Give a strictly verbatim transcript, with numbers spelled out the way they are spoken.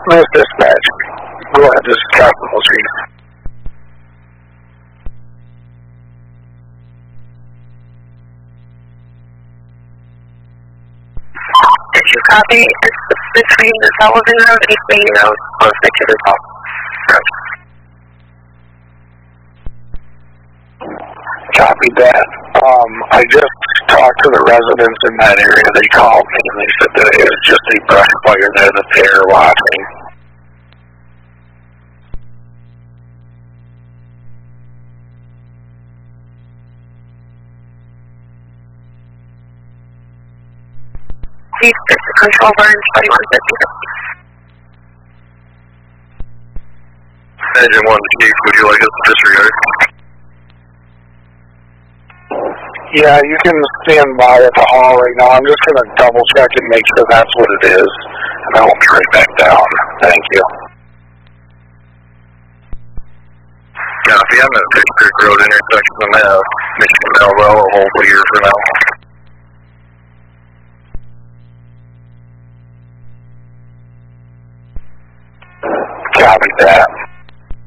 Miss Dispatch. Go ahead, this is Capitol Street. Did you copy? It's between the Sullivan Road and East Main Road, closer to the top. Copy that. Um, I just talked to the residents in that area. They called me and they said that it was just a brush fire there that they're watching. Please take the control burn twenty-one fifty. Engine one, Chief, would you like us to disregard? Yeah, you can stand by at the hall right now. I'm just going to double check and make sure that's what it is, and I will be right back down. Thank you. Copy, I'm at Fish Creek Road intersection of Mass, Michigan Melville. I'll hold here for now. Copy that.